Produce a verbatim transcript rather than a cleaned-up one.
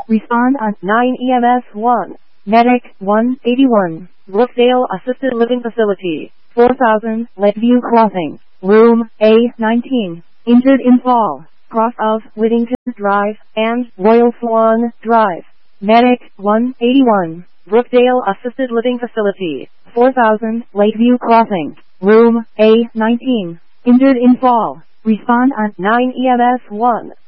Respond on nine E M S one. Medic one eighty-one. Brookdale Assisted Living Facility. four thousand, Lakeview Crossing. Room A nineteen. Injured in fall. Cross of Whittington Drive and Royal Swan Drive. Medic one eighty-one. Brookdale Assisted Living Facility. four thousand, Lakeview Crossing. Room A nineteen. Injured in fall. Respond on nine E M S one.